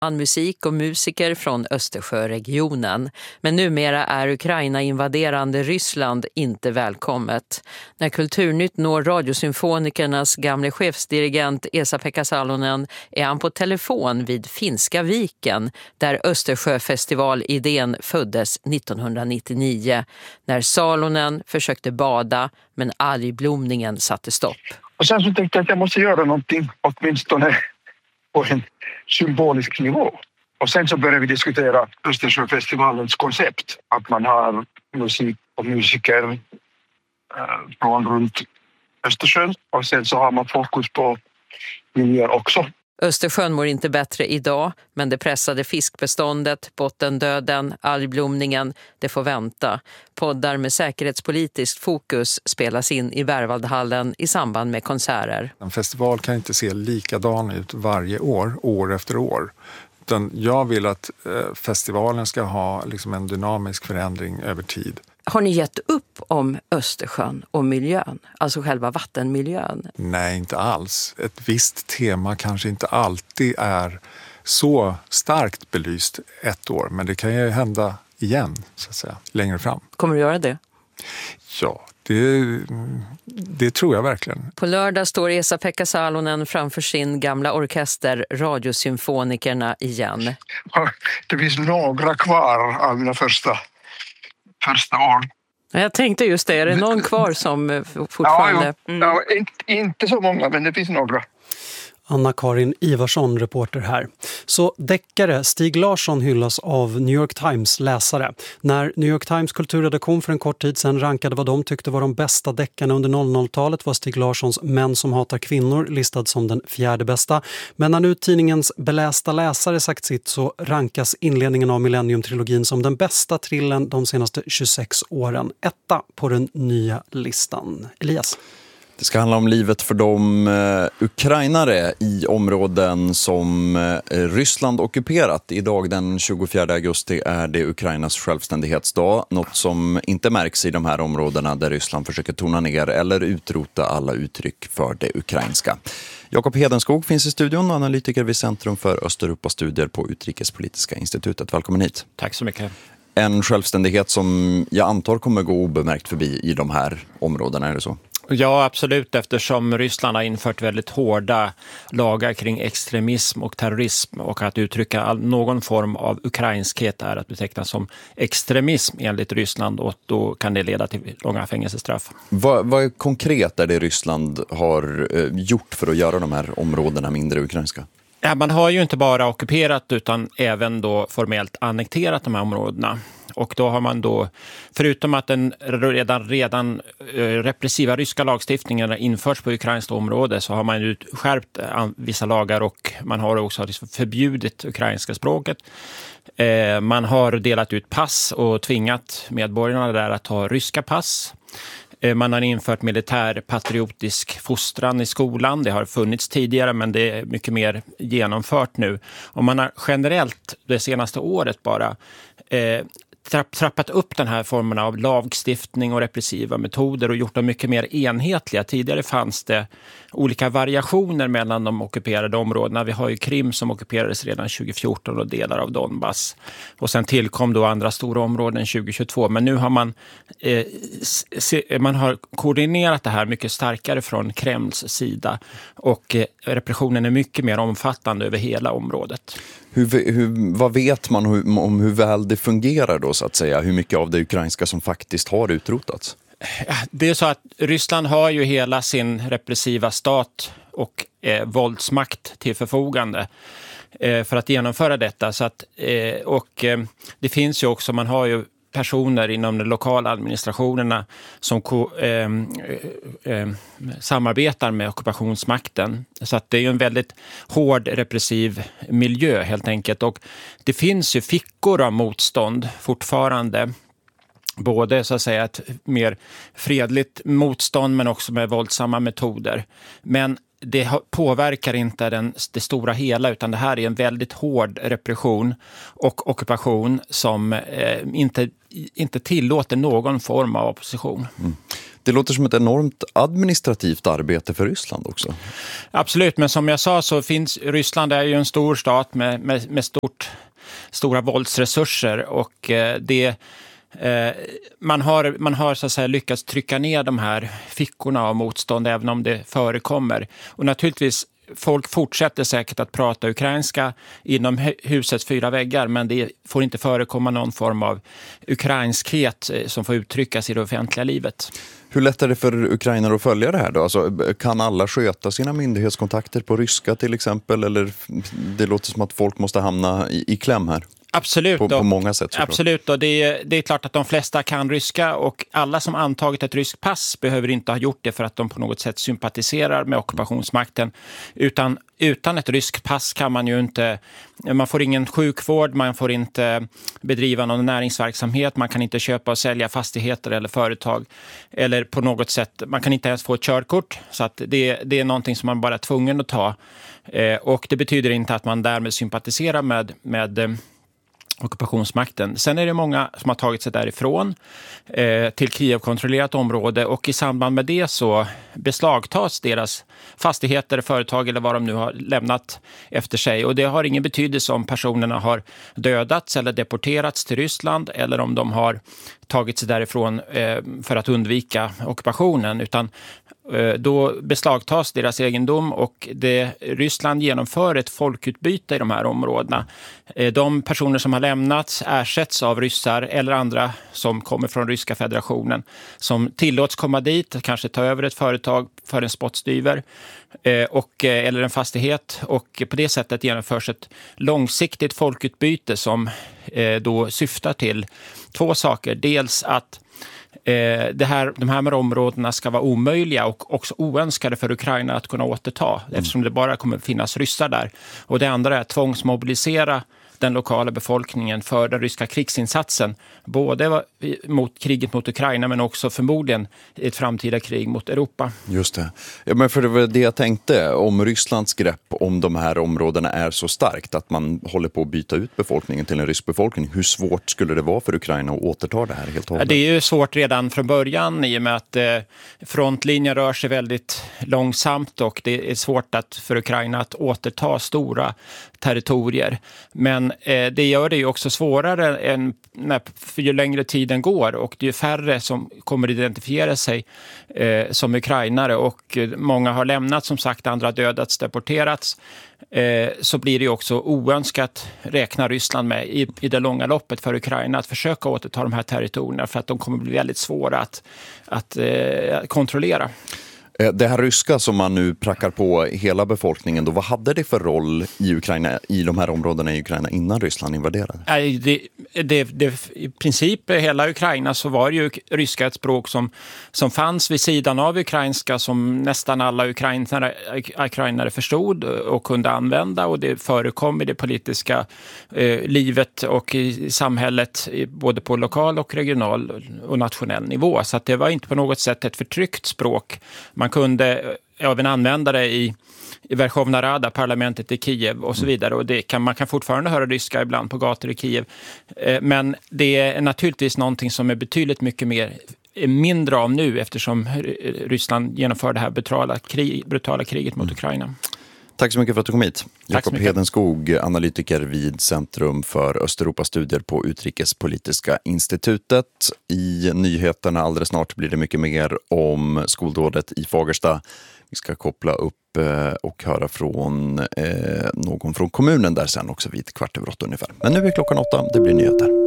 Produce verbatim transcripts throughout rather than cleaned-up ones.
Musik och musiker från Östersjöregionen. Men numera är Ukraina-invaderande Ryssland inte välkommet. När Kulturnytt når Radiosymfonikernas gamle chefsdirigent Esa-Pekka Salonen är han på telefon vid Finska viken där Östersjöfestivalidén föddes nittonhundranittionio när Salonen försökte bada men algblomningen satte stopp. Och sen så tänkte jag att jag måste göra någonting åtminstone på en symbolisk nivå. Och sen så började vi diskutera Östersjöfestivalens koncept. Att man har musik och musiker eh, från runt Östersjön. Och sen så har man fokus på miljön också. Östersjön mår inte bättre idag, men det pressade fiskbeståndet, bottendöden, algblomningen, det får vänta. Poddar med säkerhetspolitiskt fokus spelas in i Värvaldhallen i samband med konserter. En festival kan inte se likadan ut varje år, år efter år. Utan jag vill att eh, festivalen ska ha liksom en dynamisk förändring över tid. Har ni gett upp om Östersjön och miljön? Alltså själva vattenmiljön? Nej, inte alls. Ett visst tema kanske inte alltid är så starkt belyst ett år. Men det kan ju hända igen, så att säga, längre fram. Kommer du göra det? Ja, det, det tror jag verkligen. På lördag står Esa-Pekka Salonen framför sin gamla orkester Radiosymfonikerna igen. Det finns några kvar av mina första första år. Jag tänkte just det, är det någon kvar som fortfarande... Ja, mm. ja inte, inte så många, men det finns några. Anna-Karin Ivarsson, reporter här. Så deckare Stig Larsson hyllas av New York Times läsare. När New York Times kulturredaktion för en kort tid sedan rankade vad de tyckte var de bästa deckarna under noll noll-talet var Stig Larssons Män som hatar kvinnor listad som den fjärde bästa. Men när nu tidningens belästa läsare sagt sitt så rankas inledningen av Millennium-trilogin som den bästa trillen de senaste tjugosex åren. Etta på den nya listan. Elias? Det ska handla om livet för de eh, ukrainare i områden som eh, Ryssland ockuperat. Idag den tjugofjärde augusti är det Ukrainas självständighetsdag. Något som inte märks i de här områdena där Ryssland försöker tona ner eller utrota alla uttryck för det ukrainska. Jakob Hedenskog finns i studion, analytiker vid Centrum för Östeuropastudier på Utrikespolitiska institutet. Välkommen hit. Tack så mycket. En självständighet som jag antar kommer gå obemärkt förbi i de här områdena, är det så? Ja, absolut, eftersom Ryssland har infört väldigt hårda lagar kring extremism och terrorism och att uttrycka någon form av ukrainskhet är att beteckna som extremism enligt Ryssland och då kan det leda till långa fängelsestraff. Vad, vad konkret är det Ryssland har eh, gjort för att göra de här områdena mindre ukrainska? Ja, man har ju inte bara ockuperat utan även då formellt annekterat de här områdena. Och då har man då, förutom att den redan, redan repressiva ryska lagstiftningen införts på ukrainskt område så har man ju skärpt vissa lagar och man har också förbjudit ukrainska språket. Man har delat ut pass och tvingat medborgarna där att ta ryska pass. Man har infört militärpatriotisk fostran i skolan. Det har funnits tidigare men det är mycket mer genomfört nu. Och man har generellt det senaste året bara eh, trappat upp den här formen av lagstiftning och repressiva metoder och gjort dem mycket mer enhetliga. Tidigare fanns det olika variationer mellan de ockuperade områdena. Vi har ju Krim som ockuperades redan tjugo fjorton och delar av Donbass. Och sen tillkom då andra stora områden tjugo tjugotvå. Men nu har man, eh, se, man har koordinerat det här mycket starkare från Kremls sida. Och eh, repressionen är mycket mer omfattande över hela området. Hur, hur, vad vet man hur, om hur väl det fungerar då så att säga? Hur mycket av det ukrainska som faktiskt har utrotats? Det är så att Ryssland har ju hela sin repressiva stat och eh, våldsmakt till förfogande eh, för att genomföra detta. Så att, eh, och eh, det finns ju också, man har ju personer inom de lokala administrationerna som ko, eh, eh, samarbetar med ockupationsmakten. Så att det är ju en väldigt hård repressiv miljö helt enkelt. Och det finns ju fickor av motstånd fortfarande. Både så att säga ett mer fredligt motstånd men också med våldsamma metoder. Men det påverkar inte den, det stora hela utan det här är en väldigt hård repression och ockupation som eh, inte, inte tillåter någon form av opposition. Mm. Det låter som ett enormt administrativt arbete för Ryssland också. Absolut, men som jag sa så finns Ryssland är ju en stor stat med, med, med stort, stora våldsresurser och eh, det eh, man har, man har så att säga lyckats trycka ner de här fickorna av motstånd även om det förekommer. Och naturligtvis folk fortsätter säkert att prata ukrainska inom husets fyra väggar, men det får inte förekomma någon form av ukrainskhet som får uttryckas i det offentliga livet. Hur lätt är det för ukrainare att följa det här då? Alltså, kan alla sköta sina myndighetskontakter på ryska till exempel? Eller det låter som att folk måste hamna i, i kläm här? Absolut. På, på många sätt. Absolut. Och det, är, det är klart att de flesta kan ryska och alla som antagit ett ryskt pass behöver inte ha gjort det för att de på något sätt sympatiserar med ockupationsmakten. Utan, utan ett ryskt pass kan man ju inte, man får ingen sjukvård, man får inte bedriva någon näringsverksamhet, man kan inte köpa och sälja fastigheter eller företag. Eller på något sätt, man kan inte ens få ett körkort. Så att det, det är någonting som man bara är tvungen att ta. Eh, och det betyder inte att man därmed sympatiserar med... med ockupationsmakten. Sen är det många som har tagit sig därifrån eh, till Kiev-kontrollerat område och i samband med det så beslagtas deras fastigheter, företag eller vad de nu har lämnat efter sig. Och det har ingen betydelse om personerna har dödats eller deporterats till Ryssland eller om de har tagit sig därifrån eh, för att undvika ockupationen, utan då beslagtas deras egendom och det, Ryssland genomför ett folkutbyte i de här områdena. De personer som har lämnats ersätts av ryssar eller andra som kommer från Ryska federationen som tillåts komma dit, kanske ta över ett företag för en spottstyver och, eller en fastighet, och på det sättet genomförs ett långsiktigt folkutbyte som då syftar till två saker. Dels att Det här, de här områdena ska vara omöjliga och också oönskade för Ukraina att kunna återta, mm. eftersom det bara kommer att finnas ryssar där. Och det andra är att tvångsmobilisera den lokala befolkningen för den ryska krigsinsatsen, både mot kriget mot Ukraina men också förmodligen ett framtida krig mot Europa. Just det. Ja, men för det var det jag tänkte, om Rysslands grepp om de här områdena är så starkt att man håller på att byta ut befolkningen till en rysk befolkning, hur svårt skulle det vara för Ukraina att återta det här helt och hållet? Det är ju svårt redan från början i och med att eh, frontlinjen rör sig väldigt långsamt och det är svårt att, för Ukraina att återta stora territorier. Men eh, det gör det ju också svårare än när, för ju längre tiden går, och det är färre som kommer identifiera sig eh, som ukrainare, och eh, många har lämnat, som sagt, andra har dödats, deporterats. Eh, så blir det ju också oönskat, räknar Ryssland med i, i det långa loppet för Ukraina, att försöka återta de här territorierna, för att de kommer bli väldigt svåra att, att eh, kontrollera. Det här ryska som man nu prackar på hela befolkningen, då, vad hade det för roll i Ukraina, i de här områdena i Ukraina innan Ryssland invaderade? Det, det, det, I princip hela Ukraina så var ju ryska ett språk som, som fanns vid sidan av ukrainska, som nästan alla ukrainare, ukrainare förstod och kunde använda, och det förekom i det politiska eh, livet och i samhället både på lokal och regional och nationell nivå. Så att det var inte på något sätt ett förtryckt språk. Man kunde även använda det i, i Verkhovna Rada, parlamentet i Kiev och så vidare. Och det kan, man kan fortfarande höra ryska ibland på gator i Kiev. Eh, men det är naturligtvis någonting som är betydligt mycket mer mindre av nu, eftersom Ryssland genomför det här brutala, krig, brutala kriget mot mm. Ukraina. Tack så mycket för att du kom hit. Jakob Hedenskog, analytiker vid Centrum för Östeuropastudier på Utrikespolitiska institutet. I nyheterna alldeles snart blir det mycket mer om skoldådet i Fagersta. Vi ska koppla upp och höra från eh, någon från kommunen där sen också vid kvart över åtta ungefär. Men nu är klockan åtta, det blir nyheter.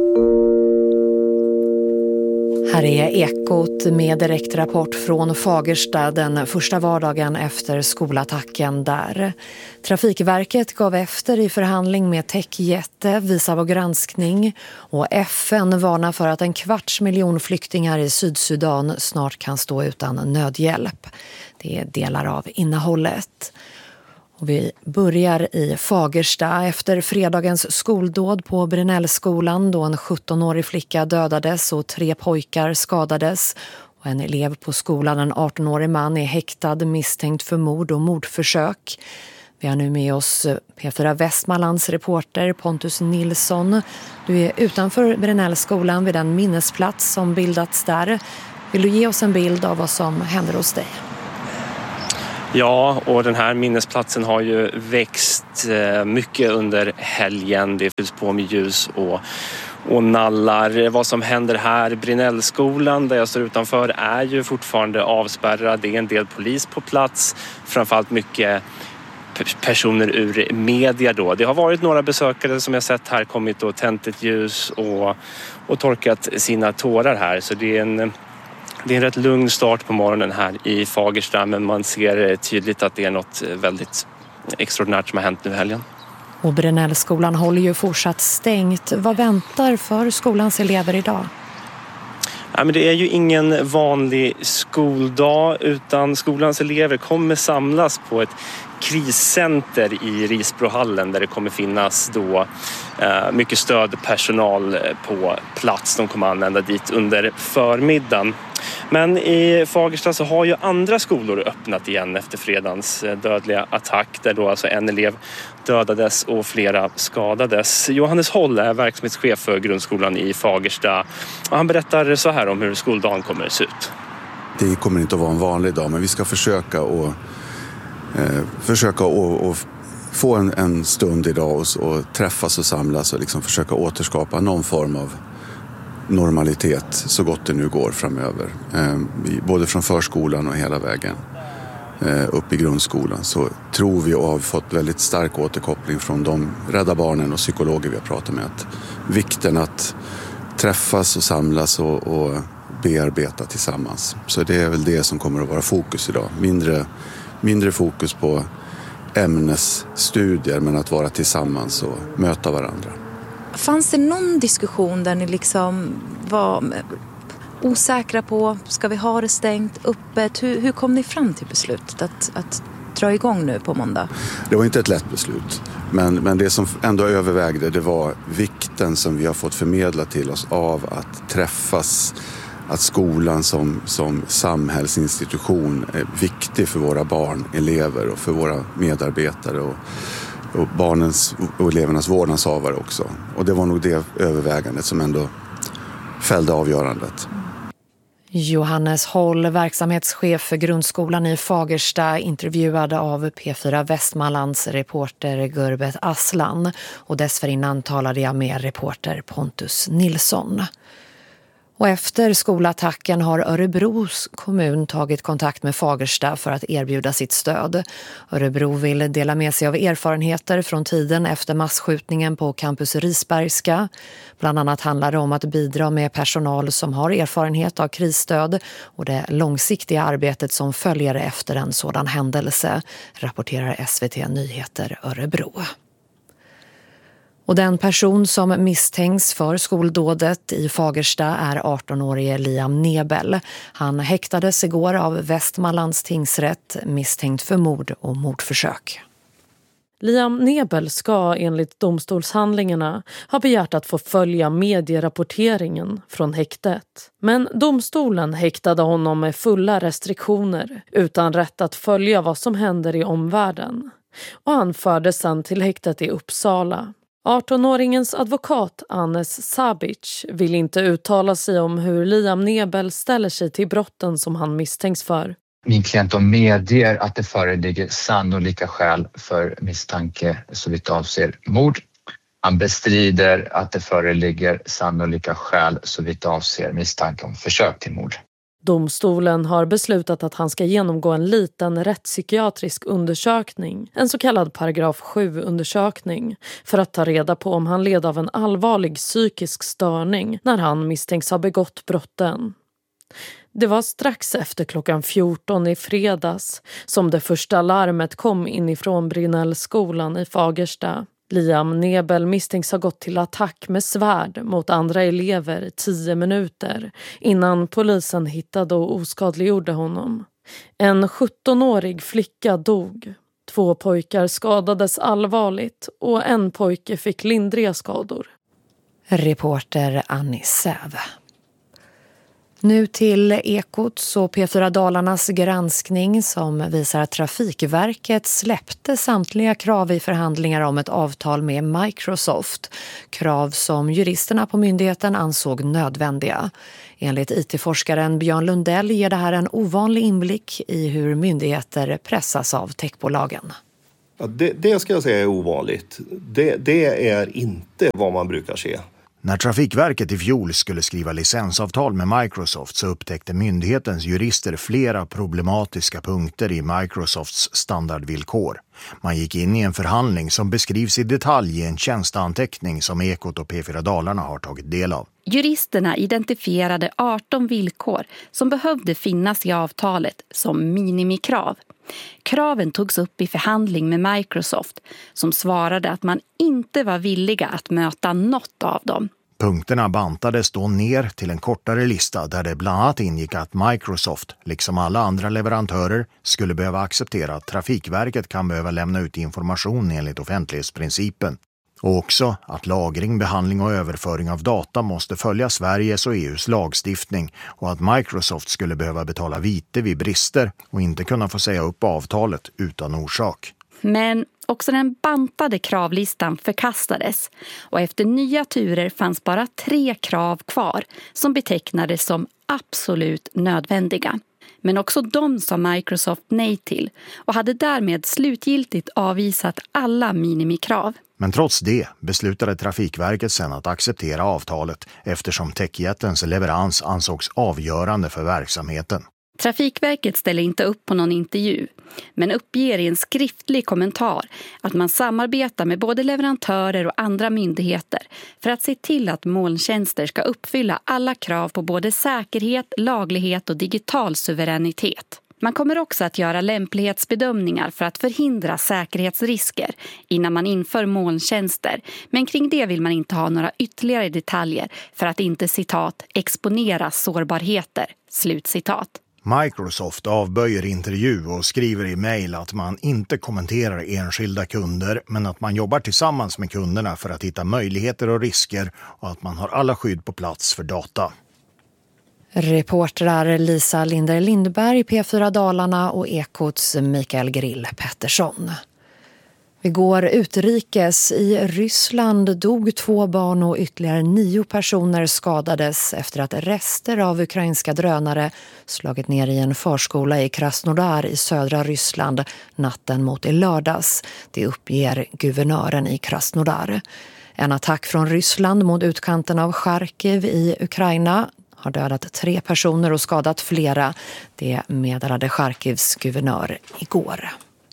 Här är Ekot med direktrapport från Fagersta den första vardagen efter skolattacken där. Trafikverket gav efter i förhandling med techjätte, visar på granskning, och F N varnar för att en kvarts miljon flyktingar i Sydsudan snart kan stå utan nödhjälp. Det är delar av innehållet. Och vi börjar i Fagersta efter fredagens skoldåd på Brinellskolan, då en sjuttonårig flicka dödades och tre pojkar skadades. Och en elev på skolan, en artonårig man, är häktad misstänkt för mord och mordförsök. Vi har nu med oss P fyra Västmanlands reporter Pontus Nilsson. Du är utanför Brinellskolan vid den minnesplats som bildats där. Vill du ge oss en bild av vad som händer hos dig? Ja, och den här minnesplatsen har ju växt mycket under helgen. Det fylls på med ljus och, och nallar. Vad som händer här, Brinellskolan där jag står utanför, är ju fortfarande avspärrad. Det är en del polis på plats, framförallt mycket personer ur media då. Det har varit några besökare som jag sett här, kommit och tänt ett ljus och, och torkat sina tårar här. Så det är en... Det är en rätt lugn start på morgonen här i Fagersta, men man ser tydligt att det är något väldigt extraordinärt som har hänt nu i helgen. Och Brinellskolan håller ju fortsatt stängt. Vad väntar för skolans elever idag? Ja, men det är ju ingen vanlig skoldag, utan skolans elever kommer samlas på ett kriscenter i Risbrohallen där det kommer finnas då eh, mycket stödpersonal på plats. De kommer använda dit under förmiddagen. Men i Fagersta så har ju andra skolor öppnat igen efter fredagens dödliga attack där då alltså en elev dödades och flera skadades. Johannes Holl är verksamhetschef för grundskolan i Fagersta och han berättar så här om hur skoldagen kommer att se ut. Det kommer inte att vara en vanlig dag, men vi ska försöka och eh, försöka och, och få en, en stund idag och, och träffas och samlas och liksom försöka återskapa någon form av normalitet så gott det nu går framöver. Eh, både från förskolan och hela vägen eh, upp i grundskolan så tror vi och har fått väldigt stark återkoppling från de Rädda Barnen och psykologer vi har pratat med att vikten att träffas och samlas och, och bearbeta tillsammans. Så det är väl det som kommer att vara fokus idag. Mindre, mindre fokus på ämnesstudier men att vara tillsammans och möta varandra. Fanns det någon diskussion där ni liksom var osäkra på, ska vi ha det stängt, öppet? Hur, hur kom ni fram till beslutet att, att dra igång nu på måndag? Det var inte ett lätt beslut. Men, men det som ändå övervägde det var vikten som vi har fått förmedla till oss av att träffas. Att skolan som, som samhällsinstitution är viktig för våra barn, elever och för våra medarbetare och och barnens och elevernas vårdnadshavare också. Och det var nog det övervägandet som ändå fällde avgörandet. Johannes Holl, verksamhetschef för grundskolan i Fagersta, intervjuad av P fyra Västmanlands reporter Gurbet Aslan. Och dessförinnan talade jag med reporter Pontus Nilsson. Och efter skolattacken har Örebros kommun tagit kontakt med Fagersta för att erbjuda sitt stöd. Örebro vill dela med sig av erfarenheter från tiden efter massskjutningen på campus Risbergska. Bland annat handlar det om att bidra med personal som har erfarenhet av krisstöd och det långsiktiga arbetet som följer efter en sådan händelse, rapporterar S V T Nyheter Örebro. Och den person som misstänks för skoldådet i Fagersta är arton-årige Liam Nebel. Han häktades igår av Västmanlands tingsrätt misstänkt för mord och mordförsök. Liam Nebel ska enligt domstolshandlingarna ha begärt att få följa medierapporteringen från häktet. Men domstolen häktade honom med fulla restriktioner utan rätt att följa vad som händer i omvärlden. Och han fördes sedan till häktet i Uppsala. arton-åringens advokat Anes Sabic vill inte uttala sig om hur Liam Nebel ställer sig till brotten som han misstänks för. Min klient då medger att det föreligger sannolika skäl för misstanke så vitt avser mord. Han bestrider att det föreligger sannolika skäl så vitt avser misstanke om försök till mord. Domstolen har beslutat att han ska genomgå en liten rättspsykiatrisk undersökning, en så kallad paragraf sju-undersökning, för att ta reda på om han led av en allvarlig psykisk störning när han misstänks ha begått brotten. Det var strax efter klockan fjorton i fredags som det första larmet kom inifrån Brinellskolan i Fagersta. Liam Nebel misstänks ha gått till attack med svärd mot andra elever i tio minuter innan polisen hittade och oskadliggjorde honom. En sjutton-årig flicka dog. Två pojkar skadades allvarligt och en pojke fick lindriga skador. Reporter Annie Säve. Nu till Ekots och P fyra Dalarnas granskning som visar att Trafikverket släppte samtliga krav i förhandlingar om ett avtal med Microsoft. Krav som juristerna på myndigheten ansåg nödvändiga. Enligt I T-forskaren Björn Lundell ger det här en ovanlig inblick i hur myndigheter pressas av techbolagen. Ja, det, det ska jag säga är ovanligt. Det, det är inte vad man brukar se. När Trafikverket i fjol skulle skriva licensavtal med Microsoft så upptäckte myndighetens jurister flera problematiska punkter i Microsofts standardvillkor. Man gick in i en förhandling som beskrivs i detalj i en tjänsteanteckning som Ekot och P fyra Dalarna har tagit del av. Juristerna identifierade arton villkor som behövde finnas i avtalet som minimikrav. Kraven togs upp i förhandling med Microsoft som svarade att man inte var villiga att möta något av dem. Punkterna bantades då ner till en kortare lista där det bland annat ingick att Microsoft, liksom alla andra leverantörer, skulle behöva acceptera att Trafikverket kan behöva lämna ut information enligt offentlighetsprincipen. Och också att lagring, behandling och överföring av data måste följa Sveriges och E U:s lagstiftning och att Microsoft skulle behöva betala vite vid brister och inte kunna få säga upp avtalet utan orsak. Men också den bantade kravlistan förkastades och efter nya turer fanns bara tre krav kvar som betecknades som absolut nödvändiga. Men också de sa Microsoft nej till och hade därmed slutgiltigt avvisat alla minimikrav. Men trots det beslutade Trafikverket sedan att acceptera avtalet eftersom techjättens leverans ansågs avgörande för verksamheten. Trafikverket ställer inte upp på någon intervju, men uppger i en skriftlig kommentar att man samarbetar med både leverantörer och andra myndigheter för att se till att molntjänster ska uppfylla alla krav på både säkerhet, laglighet och digital suveränitet. Man kommer också att göra lämplighetsbedömningar för att förhindra säkerhetsrisker innan man inför molntjänster, men kring det vill man inte ha några ytterligare detaljer för att inte, citat, exponera sårbarheter, slutcitat. Microsoft avböjer intervju och skriver i mejl att man inte kommenterar enskilda kunder men att man jobbar tillsammans med kunderna för att hitta möjligheter och risker och att man har alla skydd på plats för data. Reportrar Lisa Linder Lindberg, P fyra Dalarna och Ekots Mikael Grill Pettersson. Vi går utrikes. I Ryssland dog två barn och ytterligare nio personer skadades efter att rester av ukrainska drönare slagit ner i en förskola i Krasnodar i södra Ryssland natten mot i lördags. Det uppger guvernören i Krasnodar. En attack från Ryssland mot utkanten av Charkiv i Ukraina har dödat tre personer och skadat flera. Det meddelade Charkivs guvernör igår.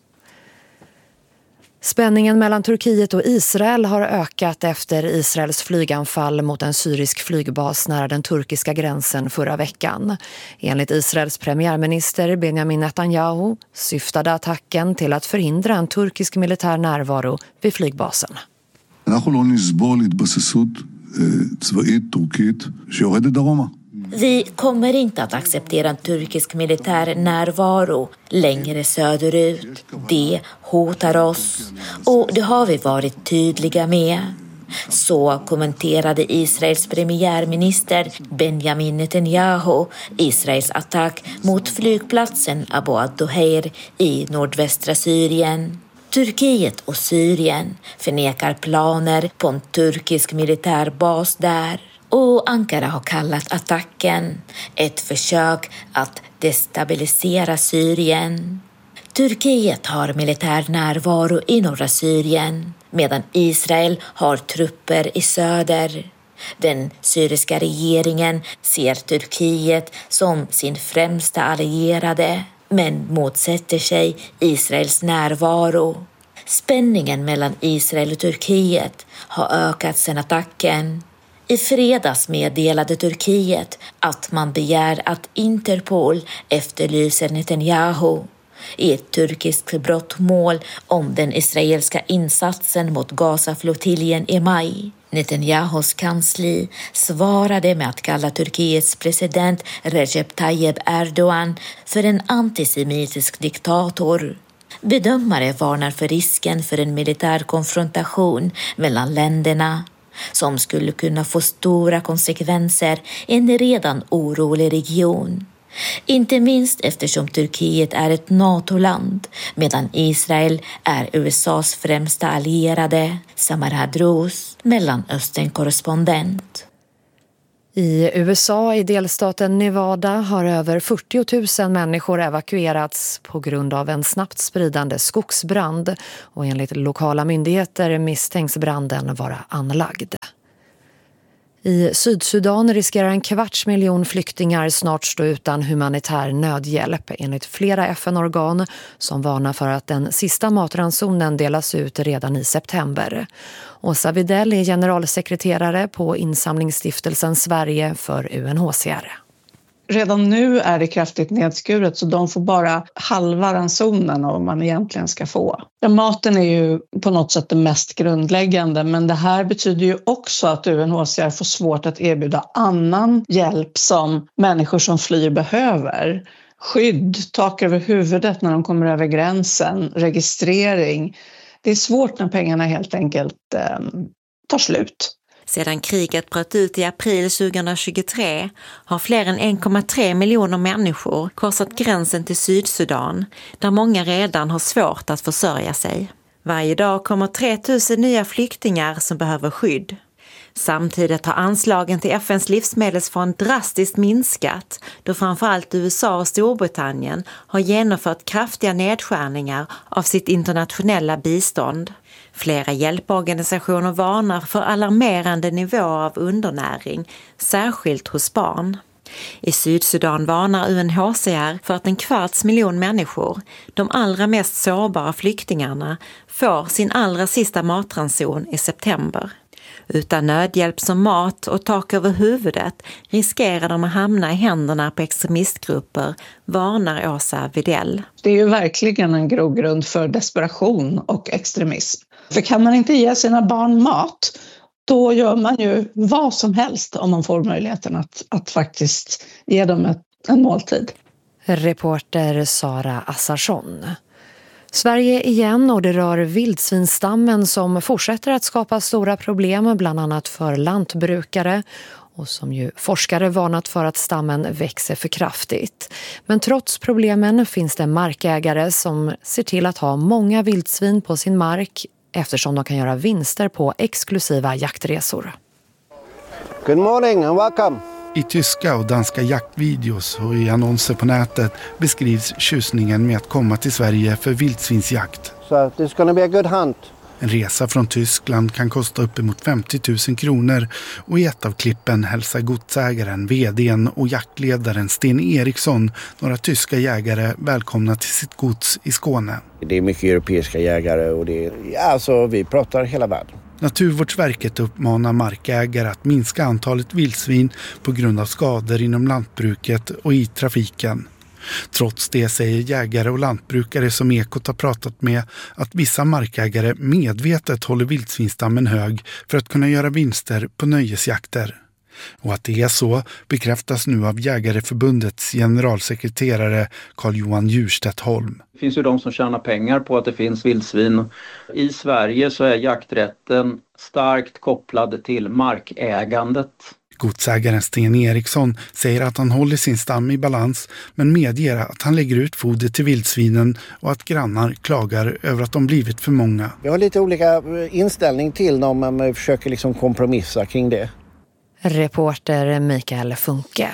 Spänningen mellan Turkiet och Israel har ökat efter Israels flyganfall mot en syrisk flygbas nära den turkiska gränsen förra veckan. Enligt Israels premiärminister Benjamin Netanyahu syftade attacken till att förhindra en turkisk militär närvaro vid flygbasen. Vi kommer inte att acceptera en turkisk militär närvaro längre söderut. Det hotar oss och det har vi varit tydliga med. Så kommenterade Israels premiärminister Benjamin Netanyahu Israels attack mot flygplatsen Abu ad-Duhair i nordvästra Syrien. Turkiet och Syrien förnekar planer på en turkisk militärbas där. Och Ankara har kallat attacken ett försök att destabilisera Syrien. Turkiet har militär närvaro i norra Syrien medan Israel har trupper i söder. Den syriska regeringen ser Turkiet som sin främsta allierade men motsätter sig Israels närvaro. Spänningen mellan Israel och Turkiet har ökat sedan attacken. I fredags meddelade Turkiet att man begär att Interpol efterlyser Netanyahu i ett turkiskt brottmål om den israeliska insatsen mot Gaza-flottiljen i maj. Netanyahus kansli svarade med att kalla Turkiets president Recep Tayyip Erdogan för en antisemitisk diktator. Bedömare varnar för risken för en militär konfrontation mellan länderna. som skulle kunna få stora konsekvenser i en redan orolig region. Inte minst eftersom Turkiet är ett NATO-land medan Israel är U S A:s främsta allierade, Samar Hadrous, Mellanöstern-korrespondent. I U S A i delstaten Nevada har över fyrtio tusen människor evakuerats på grund av en snabbt spridande skogsbrand och enligt lokala myndigheter misstänks branden vara anlagd. I Sydsudan riskerar en kvarts miljon flyktingar snart stå utan humanitär nödhjälp enligt flera F N-organ som varnar för att den sista matransonen delas ut redan i september. Åsa Widell är generalsekreterare på Insamlingsstiftelsen Sverige för U N H C R. Redan nu är det kraftigt nedskuret så de får bara halva ransonen av vad man egentligen ska få. Ja, maten är ju på något sätt det mest grundläggande, men det här betyder ju också att U N H C R får svårt att erbjuda annan hjälp som människor som flyr behöver. Skydd, tak över huvudet när de kommer över gränsen, registrering. Det är svårt när pengarna helt enkelt eh, tar slut. Sedan kriget bröt ut i april tjugohundratjugotre har fler än en komma tre miljoner människor korsat gränsen till Sydsudan, där många redan har svårt att försörja sig. Varje dag kommer tre tusen nya flyktingar som behöver skydd. Samtidigt har anslagen till F N:s livsmedelsfond drastiskt minskat, då framförallt U S A och Storbritannien har genomfört kraftiga nedskärningar av sitt internationella bistånd. Flera hjälporganisationer varnar för alarmerande nivåer av undernäring, särskilt hos barn. I Sydsudan varnar U N H C R för att en kvarts miljon människor, de allra mest sårbara flyktingarna, får sin allra sista matranson i september. Utan nödhjälp som mat och tak över huvudet riskerar de att hamna i händerna på extremistgrupper, varnar Åsa Widell. Det är ju verkligen en grogrund för desperation och extremism. För kan man inte ge sina barn mat, då gör man ju vad som helst om man får möjligheten att, att faktiskt ge dem ett, en måltid. Reporter Sara Assarsson. Sverige igen, och det rör vildsvinstammen som fortsätter att skapa stora problem bland annat för lantbrukare och som ju forskare varnat för att stammen växer för kraftigt. Men trots problemen finns det markägare som ser till att ha många vildsvin på sin mark eftersom de kan göra vinster på exklusiva jaktresor. Good morning and welcome. I tyska och danska jaktvideos och i annonser på nätet beskrivs tjusningen med att komma till Sverige för vildsvinsjakt. So it's gonna be a good hunt. En resa från Tyskland kan kosta uppemot femtio tusen kronor och i ett av klippen hälsar godsägaren, vdn och jaktledaren Sten Eriksson några tyska jägare välkomna till sitt gods i Skåne. Det är mycket europeiska jägare och det är, ja, alltså, vi pratar hela världen. Naturvårdsverket uppmanar markägare att minska antalet vildsvin på grund av skador inom lantbruket och i trafiken. Trots det säger jägare och lantbrukare som Ekot har pratat med att vissa markägare medvetet håller vildsvinstammen hög för att kunna göra vinster på nöjesjakter. Och att det är så bekräftas nu av Jägareförbundets generalsekreterare Carl-Johan Djurstedt Holm. Det finns ju de som tjänar pengar på att det finns vildsvin. I Sverige så är jakträtten starkt kopplad till markägandet. Godsägaren Sten Eriksson säger att han håller sin stam i balans men medger att han lägger ut foder till vildsvinen och att grannar klagar över att de blivit för många. Vi har lite olika inställning till när man försöker liksom kompromissa kring det. Reporter Mikael Funke.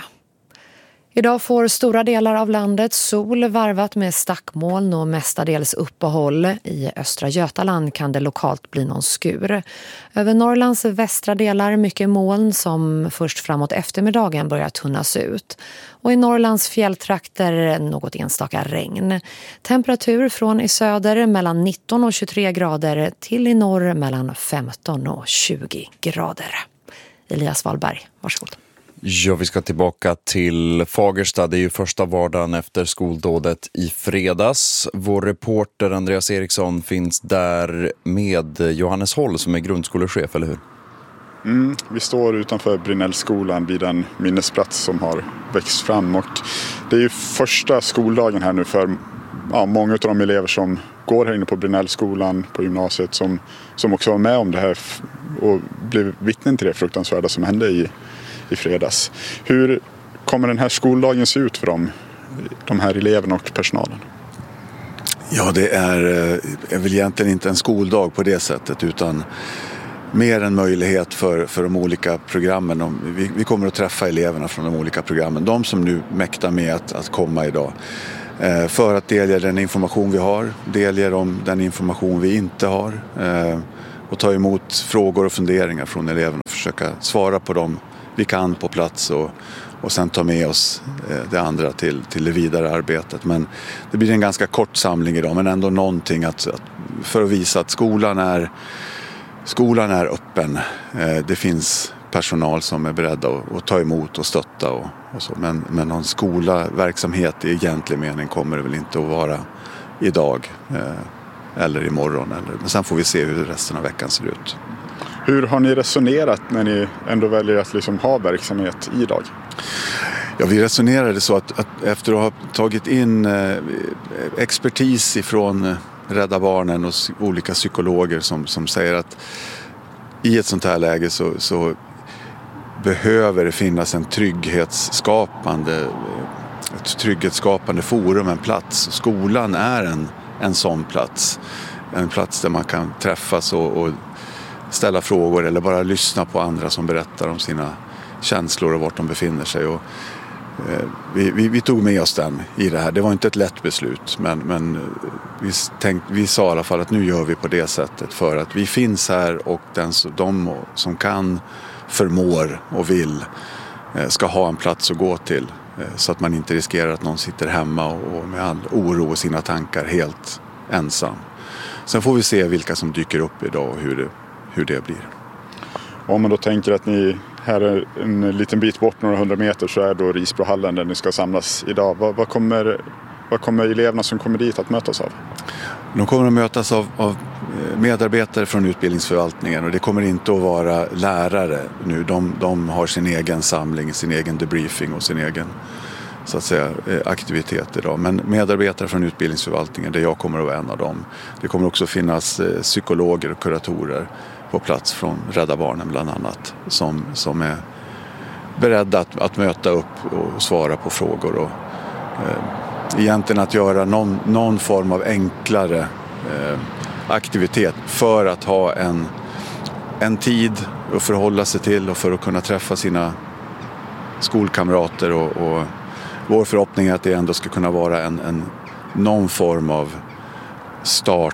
Idag får stora delar av landet sol varvat med stackmoln och mestadels uppehåll. I östra Götaland kan det lokalt bli någon skur. Över Norrlands västra delar mycket moln som först framåt eftermiddagen börjar tunnas ut. Och i Norrlands fjälltrakter något enstaka regn. Temperatur från i söder mellan nitton och tjugotre grader till i norr mellan femton och tjugo grader. Elias Wahlberg, varsågod. Ja, vi ska tillbaka till Fagersta. Det är ju första vardagen efter skoldådet i fredags. Vår reporter Andreas Eriksson finns där med Johannes Håll som är grundskolechef, eller hur? Mm, vi står utanför Brinellskolan vid en minnesplats som har växt fram. Och det är ju första skoldagen här nu för ja, många av de elever som går här inne på Brinellskolan på gymnasiet som, som också var med om det här och blev vittnen till det fruktansvärda som hände i, i fredags. Hur kommer den här skoldagen se ut för dem, de här eleverna och personalen? Ja, det är, är väl egentligen inte en skoldag på det sättet utan mer en möjlighet för, för de olika programmen. De, vi, vi kommer att träffa eleverna från de olika programmen, de som nu mäktar med att, att komma idag. Eh, för att delge den information vi har, delge dem den information vi inte har eh, och ta emot frågor och funderingar från eleverna och försöka svara på dem vi kan på plats och, och sen ta med oss eh, det andra till, till det vidare arbetet. Men det blir en ganska kort samling idag men ändå någonting att, att, för att visa att skolan är Skolan är öppen. Det finns personal som är beredda att ta emot och stötta. Och, och så. Men, men någon skolaverksamhet i egentlig mening kommer det väl inte att vara idag eller imorgon. Eller, men sen får vi se hur resten av veckan ser ut. Hur har ni resonerat när ni ändå väljer att liksom ha verksamhet idag? Ja, vi resonerade så att, att efter att ha tagit in eh, expertis ifrån Rädda Barnen och olika psykologer som, som säger att i ett sånt här läge så, så behöver det finnas en trygghetsskapande, ett trygghetsskapande forum, en plats. Skolan är en, en sån plats. En plats där man kan träffas och, och ställa frågor eller bara lyssna på andra som berättar om sina känslor och vart de befinner sig. Och Vi, vi, vi tog med oss den i det här. Det var inte ett lätt beslut men, men vi, tänkt, vi sa i alla fall att nu gör vi på det sättet för att vi finns här och den, de som kan, förmår och vill ska ha en plats att gå till så att man inte riskerar att någon sitter hemma och med all oro och sina tankar helt ensam. Sen får vi se vilka som dyker upp idag och hur det, hur det blir. Om man då tänker att ni här är en liten bit bort, några hundra meter, så är då Risbrohallen där ni ska samlas idag. Vad, vad, kommer, vad kommer eleverna som kommer dit att mötas av? De kommer att mötas av, av medarbetare från utbildningsförvaltningen och det kommer inte att vara lärare nu. De, de har sin egen samling, sin egen debriefing och sin egen så att säga, aktivitet idag. Men medarbetare från utbildningsförvaltningen, där jag kommer att vara en av dem. Det kommer också finnas psykologer och kuratorer på plats från Rädda Barnen bland annat som, som är beredda att, att möta upp och svara på frågor och eh, egentligen att göra någon, någon form av enklare eh, aktivitet för att ha en, en tid att förhålla sig till och för att kunna träffa sina skolkamrater och, och vår förhoppning är att det ändå ska kunna vara en, en, någon form av start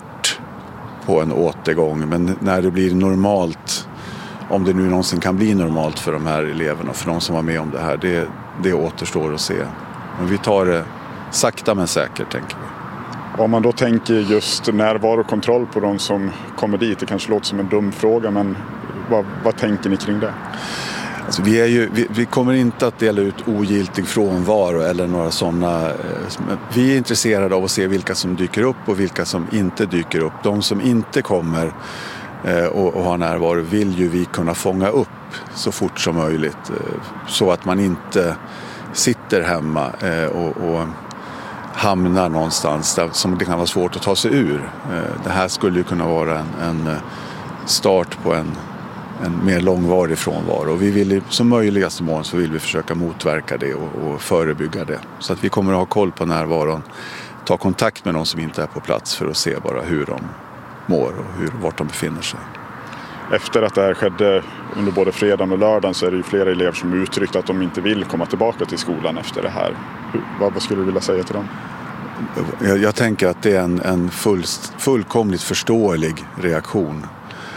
på en återgång. Men när det blir normalt, om det nu någonsin kan bli normalt för de här eleverna och för de som var med om det här, det, det återstår att se. Men vi tar det sakta men säkert, tänker vi. Om man då tänker just närvaro och kontroll på de som kommer dit, det kanske låter som en dum fråga, men vad, vad tänker ni kring det? Alltså vi, är ju, vi, vi kommer inte att dela ut ogiltig frånvaro eller några sådana. Vi är intresserade av att se vilka som dyker upp och vilka som inte dyker upp. De som inte kommer eh, och, och har närvaro vill ju vi kunna fånga upp så fort som möjligt. Eh, så att man inte sitter hemma eh, och, och hamnar någonstans där som det kan vara svårt att ta sig ur. Eh, det här skulle ju kunna vara en, en start på en en mer långvarig frånvaro. Och vi vill, som möjligaste mån så vill vi försöka motverka det och, och förebygga det. Så att vi kommer att ha koll på närvaron, ta kontakt med någon som inte är på plats för att se bara hur de mår och hur, vart de befinner sig. Efter att det här skedde under både fredagen och lördagen så är det ju flera elever som uttryckt att de inte vill komma tillbaka till skolan efter det här. Hur, vad, vad skulle du vilja säga till dem? Jag, jag tänker att det är en, en full, fullkomligt förståelig reaktion.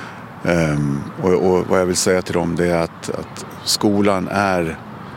Um, och, och vad jag vill säga till dem det är att, att skolan är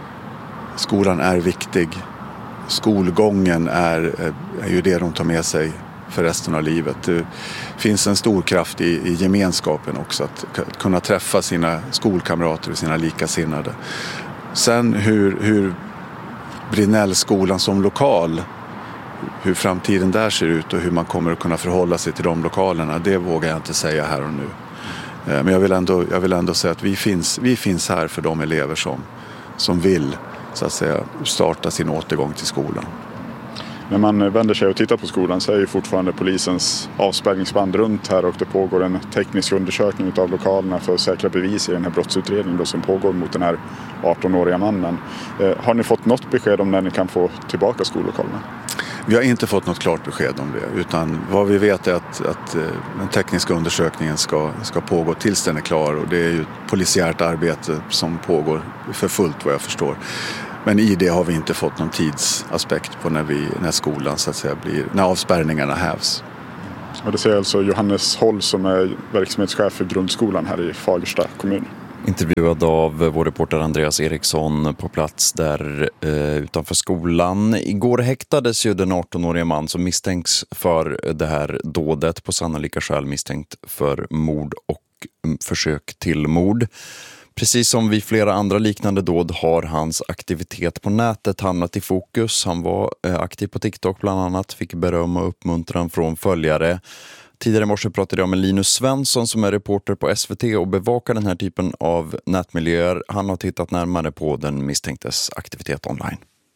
skolan är viktig. Skolgången är, är ju det de tar med sig för resten av livet. Det finns en stor kraft i, i gemenskapen också, att kunna träffa sina skolkamrater och sina likasinnade. Sen hur, hur Brinellskolan som lokal, hur framtiden där ser ut och hur man kommer att kunna förhålla sig till de lokalerna, det vågar jag inte säga här och nu. Men jag vill ändå, jag vill ändå säga att vi finns, vi finns här för de elever som, som vill så att säga, starta sin återgång till skolan. När man vänder sig och tittar på skolan så är ju fortfarande polisens avspärrningsband runt här och det pågår en teknisk undersökning av lokalerna för att säkra bevis i den här brottsutredningen då som pågår mot den här arton-åriga mannen. Eh, har ni fått något besked om när ni kan få tillbaka skollokalerna? Vi har inte fått något klart besked om det, utan vad vi vet är att, att den tekniska undersökningen ska, ska pågå tills den är klar, och det är ju ett polisiärt arbete som pågår för fullt vad jag förstår. Men i det har vi inte fått någon tidsaspekt på när, vi, när skolan så att säga blir, när avspärrningarna hävs. Och det säger alltså Johannes Håll som är verksamhetschef för grundskolan här i Fagersta kommun. Intervjuad av vår reporter Andreas Eriksson på plats där eh, utanför skolan. Igår häktades ju den arton-åriga man som misstänks för det här dådet, på sannolika skäl misstänkt för mord och mm, försök till mord. Precis som vid flera andra liknande dåd har hans aktivitet på nätet hamnat i fokus. Han var eh, aktiv på TikTok bland annat, fick beröm och uppmuntran från följare. Tidigare i morse pratade jag med Linus Svensson som är reporter på S V T och bevakar den här typen av nätmiljöer. Han har tittat närmare på den misstänktes aktivitet online.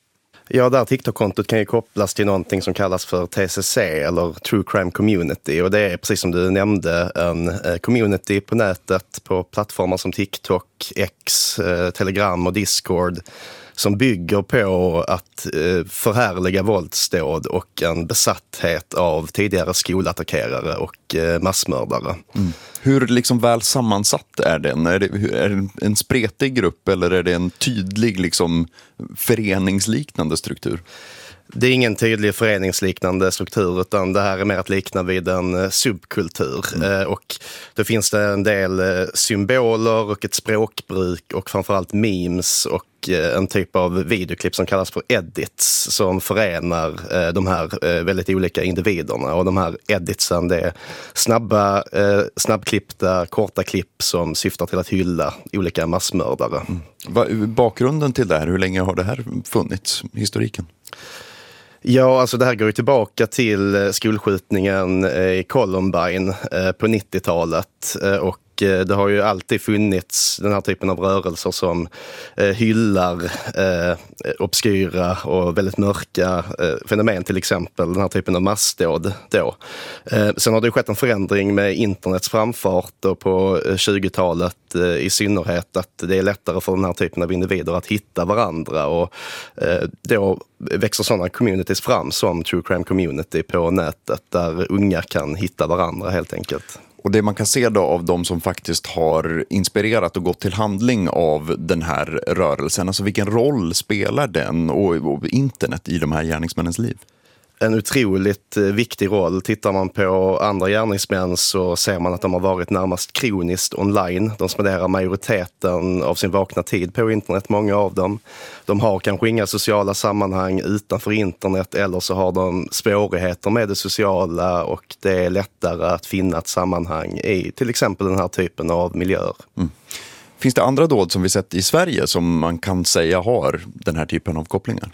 Ja, det här TikTok-kontot kan ju kopplas till någonting som kallas för T C C eller True Crime Community, och det är precis som du nämnde en community på nätet på plattformar som TikTok, X, Telegram och Discord som bygger på att förhärliga våldsdåd och en besatthet av tidigare skolattackerare och massmördare. Mm. Hur liksom väl sammansatt är den? Är det, är det en spretig grupp eller är det en tydlig liksom föreningsliknande struktur? Det är ingen tydlig föreningsliknande struktur, utan det här är mer att likna vid en subkultur. Mm. Och då finns det en del symboler och ett språkbruk och framförallt memes och en typ av videoklipp som kallas för edits som förenar de här väldigt olika individerna. Och de här editsen, det är snabba, snabbklippta, korta klipp som syftar till att hylla olika massmördare. Mm. Bakgrunden till det här, hur länge har det här funnits, historiken? Ja, alltså det här går ju tillbaka till skolskjutningen i Columbine på nittiotalet, och det har ju alltid funnits den här typen av rörelser som hyllar eh, obskyra och väldigt mörka eh, fenomen, till exempel den här typen av massdåd då. Eh, sen har det skett en förändring med internets framfart och på tjugotalet eh, i synnerhet, att det är lättare för den här typen av individer att hitta varandra, och eh, då växer sådana communities fram som True Crime Community på nätet där unga kan hitta varandra helt enkelt. Och det man kan se då av de som faktiskt har inspirerat och gått till handling av den här rörelsen, alltså vilken roll spelar den och, och internet i de här gärningsmännens liv? En otroligt viktig roll. Tittar man på andra gärningsmän så ser man att de har varit närmast kroniskt online. De spenderar majoriteten av sin vakna tid på internet, många av dem. De har kanske inga sociala sammanhang utanför internet, eller så har de svårigheter med det sociala och det är lättare att finna ett sammanhang i till exempel den här typen av miljöer. Mm. Finns det andra dåd som vi sett i Sverige som man kan säga har den här typen av kopplingar?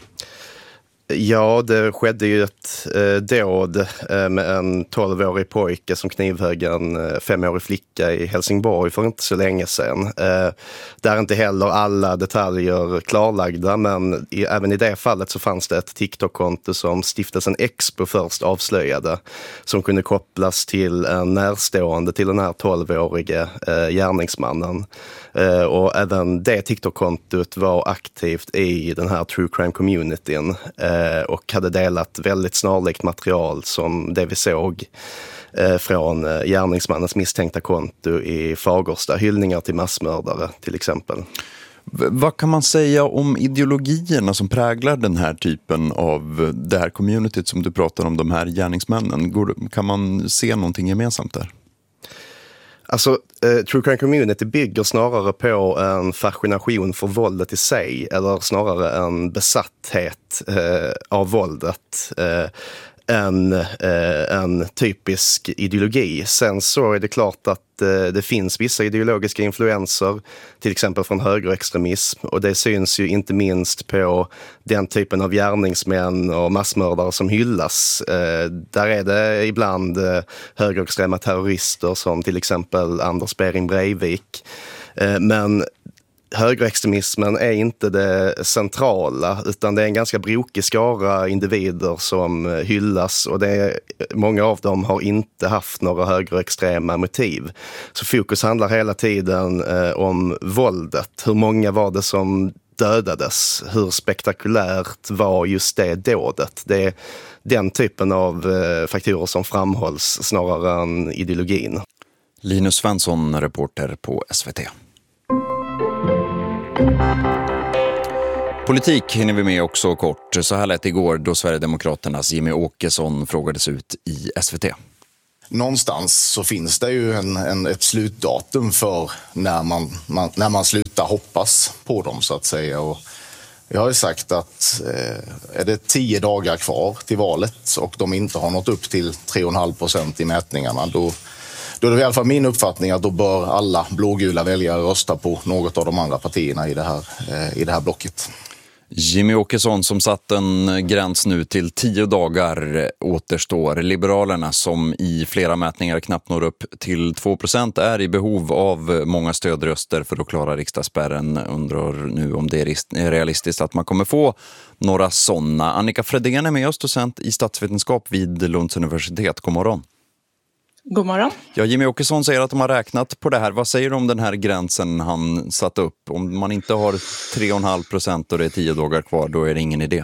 Ja, det skedde ju ett eh, dåd eh, med en tolvårig pojke som knivhögg en eh, femårig flicka i Helsingborg för inte så länge sedan. Eh, där är inte heller alla detaljer klarlagda, men i, även i det fallet så fanns det ett TikTok-konto som stiftelsen Expo först avslöjade, som kunde kopplas till en närstående till den här tolvårige eh, gärningsmannen. Uh, och även det TikTok-kontot var aktivt i den här True Crime-communityn uh, och hade delat väldigt snarlikt material som det vi såg uh, från uh, gärningsmannens misstänkta konto i Fagersta, hyllningar till massmördare till exempel. V- vad kan man säga om ideologierna som präglar den här typen av det här communityt som du pratar om, de här gärningsmännen? Går, kan man se någonting gemensamt där? Alltså, eh, True Crime Community bygger snarare på en fascination för våldet i sig, eller snarare en besatthet eh, av våldet. Eh, En, eh, en typisk ideologi. Sen så är det klart att eh, det finns vissa ideologiska influenser, till exempel från högerextremism, och det syns ju inte minst på den typen av gärningsmän och massmördare som hyllas. Eh, där är det ibland eh, högerextrema terrorister som till exempel Anders Behring Breivik. Eh, men högerextremismen är inte det centrala, utan det är en ganska brokig skara individer som hyllas, och det är, många av dem har inte haft några högerextrema motiv. Så fokus handlar hela tiden eh, om våldet. Hur många var det som dödades? Hur spektakulärt var just det dådet? Det är den typen av eh, faktorer som framhålls snarare än ideologin. Linus Svensson, reporter på S V T. Politik hinner vi med också kort. Så här lät igår då Sverigedemokraternas Jimmy Åkesson frågades ut i S V T. Någonstans så finns det ju en, en, ett slutdatum för när man, man, när man slutar hoppas på dem, så att säga. Och jag har ju sagt att eh, är det tio dagar kvar till valet och de inte har nått upp till tre komma fem procent i mätningarna, då, då är det i alla fall min uppfattning att då bör alla blågula väljare rösta på något av de andra partierna i det här, eh, i det här blocket. Jimmy Åkesson som satt en gräns nu till tio dagar återstår. Liberalerna som i flera mätningar knappt når upp till två procent är i behov av många stödröster för att klara riksdagsspärren. Undrar nu om det är realistiskt att man kommer få några sådana. Annika Fredén är med oss, docent i statsvetenskap vid Lunds universitet. God morgon. God morgon. Ja, Jimmy Åkesson säger att de har räknat på det här. Vad säger du om den här gränsen han satt upp? Om man inte har tre komma fem procent och det är tio dagar kvar, då är det ingen idé.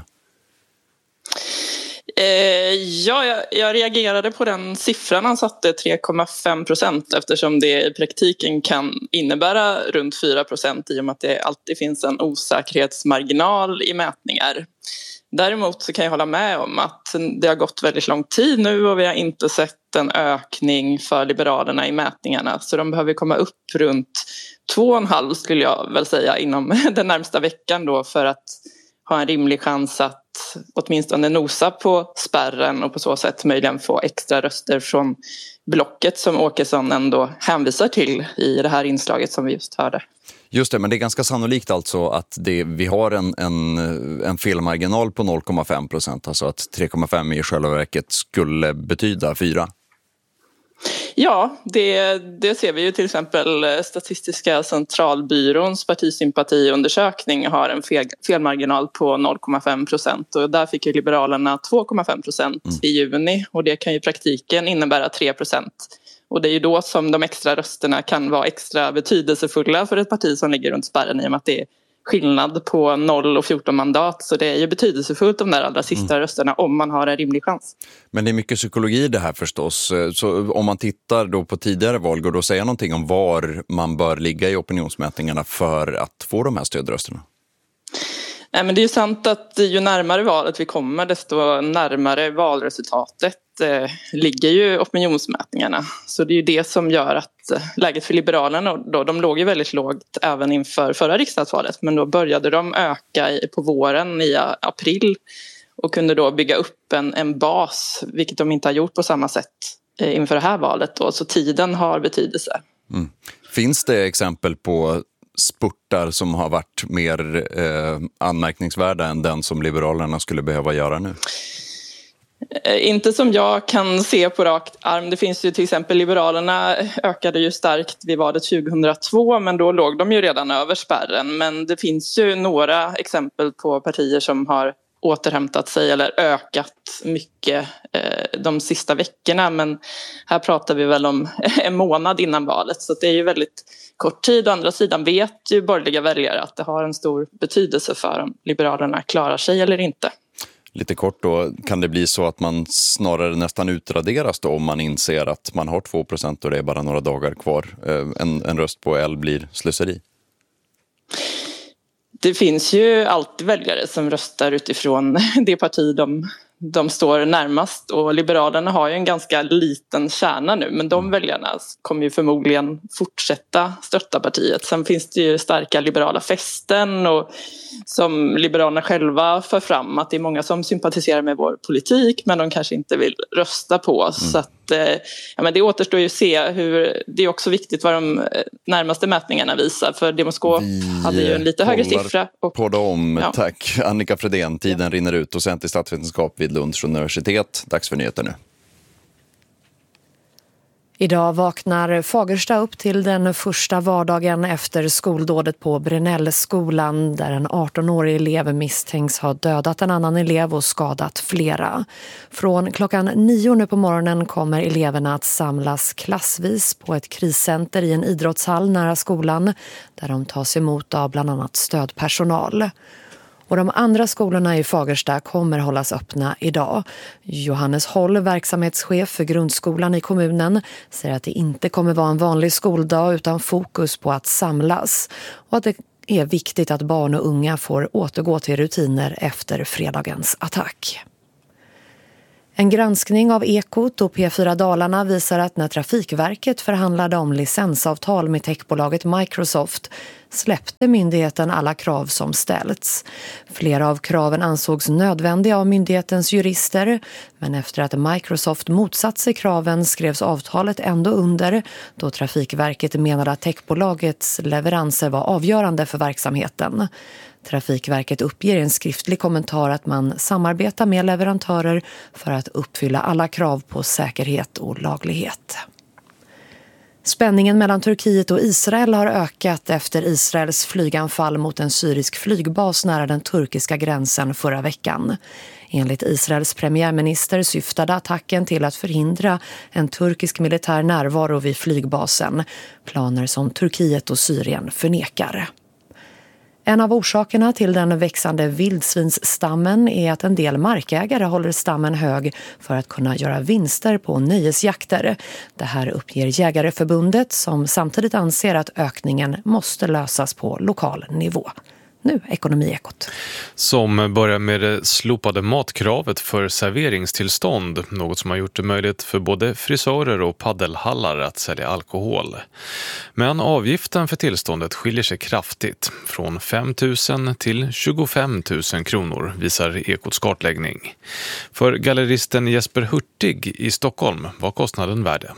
Eh, ja, jag, jag reagerade på den siffran han satte, tre komma fem procent, eftersom det i praktiken kan innebära runt fyra procent i och med att det alltid finns en osäkerhetsmarginal i mätningar. Däremot så kan jag hålla med om att det har gått väldigt lång tid nu och vi har inte sett en ökning för Liberalerna i mätningarna. Så de behöver komma upp runt två och en halv skulle jag väl säga inom den närmsta veckan då, för att ha en rimlig chans att åtminstone nosa på spärren och på så sätt möjligen få extra röster från blocket som Åkesson ändå hänvisar till i det här inslaget som vi just hörde. Just det, men det är ganska sannolikt alltså att det, vi har en, en, en felmarginal på noll komma fem procent, alltså att tre komma fem i själva verket skulle betyda fyra. Ja, det, det ser vi ju till exempel. Statistiska centralbyråns partisympatiundersökning har en fel, felmarginal på noll komma fem procent och där fick ju Liberalerna två komma fem procent mm. i juni och det kan ju i praktiken innebära tre procent. Och det är ju då som de extra rösterna kan vara extra betydelsefulla för ett parti som ligger runt spärren i och med att det är skillnad på noll och fjorton mandat. Så det är ju betydelsefullt de där allra sista mm. rösterna om man har en rimlig chans. Men det är mycket psykologi det här förstås. Så om man tittar då på tidigare val, går det att säga någonting om var man bör ligga i opinionsmätningarna för att få de här stödrösterna? Nej, men det är ju sant att ju närmare valet vi kommer desto närmare valresultatet eh, ligger ju opinionsmätningarna. Så det är ju det som gör att eh, läget för Liberalerna, då, de låg ju väldigt lågt även inför förra riksdagsvalet. Men då började de öka i, på våren i april och kunde då bygga upp en, en bas, vilket de inte har gjort på samma sätt eh, inför det här valet. Då. Så tiden har betydelse. Mm. Finns det exempel på spurtar som har varit mer eh, anmärkningsvärda än den som Liberalerna skulle behöva göra nu? Inte som jag kan se på rakt arm. Det finns ju till exempel Liberalerna ökade ju starkt vid valet tjugohundratvå men då låg de ju redan över spärren. Men det finns ju några exempel på partier som har återhämtat sig eller ökat mycket eh, de sista veckorna. Men här pratar vi väl om en månad innan valet så det är ju väldigt kort tid. Å andra sidan vet ju borgerliga väljare att det har en stor betydelse för om Liberalerna klarar sig eller inte. Lite kort då, kan det bli så att man snarare nästan utraderas då om man inser att man har två procent och det är bara några dagar kvar? En, en röst på L blir slöseri. Det finns ju alltid väljare som röstar utifrån det parti de, de står närmast och Liberalerna har ju en ganska liten kärna nu men de väljarna kommer ju förmodligen fortsätta stötta partiet. Sen finns det ju starka liberala fästen och som Liberalerna själva för fram att det är många som sympatiserar med vår politik men de kanske inte vill rösta på oss. Mm. Så att, eh, ja, men det återstår ju att se hur, det är också viktigt vad de närmaste mätningarna visar för Demoskop hade ju en lite högre siffra. Och, på dem, ja. Tack. Annika Fredén, tiden ja. rinner ut, docent i statsvetenskap vid Lunds universitet. Dags för nyheter nu. Idag vaknar Fagersta upp till den första vardagen efter skoldådet på Brinellskolan där en arton-årig elev misstänks ha dödat en annan elev och skadat flera. Från klockan nio nu på morgonen kommer eleverna att samlas klassvis på ett kriscenter i en idrottshall nära skolan där de tas emot av bland annat stödpersonal. Och de andra skolorna i Fagersta kommer hållas öppna idag. Johannes Holl, verksamhetschef för grundskolan i kommunen, säger att det inte kommer vara en vanlig skoldag utan fokus på att samlas. Och att det är viktigt att barn och unga får återgå till rutiner efter fredagens attack. En granskning av Ekot och P fyra Dalarna visar att när Trafikverket förhandlade om licensavtal med techbolaget Microsoft släppte myndigheten alla krav som ställts. Flera av kraven ansågs nödvändiga av myndighetens jurister, men efter att Microsoft motsatt sig kraven skrevs avtalet ändå under då Trafikverket menade att techbolagets leveranser var avgörande för verksamheten. Trafikverket uppger i en skriftlig kommentar att man samarbetar med leverantörer för att uppfylla alla krav på säkerhet och laglighet. Spänningen mellan Turkiet och Israel har ökat efter Israels flyganfall mot en syrisk flygbas nära den turkiska gränsen förra veckan. Enligt Israels premiärminister syftade attacken till att förhindra en turkisk militär närvaro vid flygbasen, planer som Turkiet och Syrien förnekar. En av orsakerna till den växande vildsvinsstammen är att en del markägare håller stammen hög för att kunna göra vinster på nöjesjakter. Det här uppger Jägareförbundet som samtidigt anser att ökningen måste lösas på lokal nivå. Nu Ekonomiekot. Som börjar med det slopade matkravet för serveringstillstånd, något som har gjort det möjligt för både frisörer och paddelhallar att sälja alkohol. Men avgiften för tillståndet skiljer sig kraftigt, från fem tusen till tjugofem tusen kronor, visar Ekots kartläggning. För galleristen Jesper Hurtig i Stockholm var kostnaden värd.